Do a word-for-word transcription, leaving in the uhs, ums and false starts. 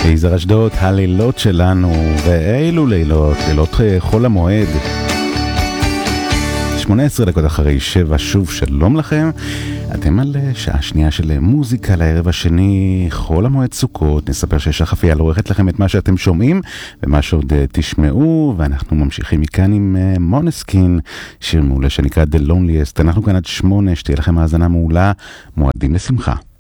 יזהר אשדוד, הלילות שלנו, ואילו לילות, לילות חול המועד. שמונה עשרה דקות אחרי שבע, שוב שלום לכם. אתם על שעה שנייה של מוזיקה לערב השני, חול המועד סוכות. נספר ששחף אייל עורכת לכם את מה שאתם שומעים ומה שעוד תשמעו, ואנחנו ממשיכים מכאן עם מונסקין, שיר מעולה שנקרא The Loneliest. אנחנו כאן עד שמונה, שתהיה לכם האזנה מעולה, מועדים לשמחה.